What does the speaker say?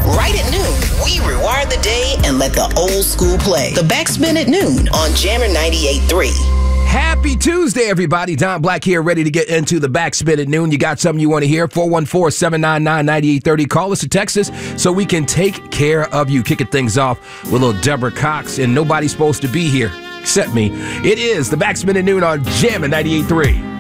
Right at noon, we rewire the day and let the old school play. The Backspin at noon on Jammer 98.3. Happy Tuesday, everybody. Don Black here, ready to get into the Backspin at noon. You got something you want to hear? 414-799-9830. Call us or text us so we can take care of you. Kicking things off with little Deborah Cox, and nobody's supposed to be here except me. It is the Backspin at noon on Jammer 98.3.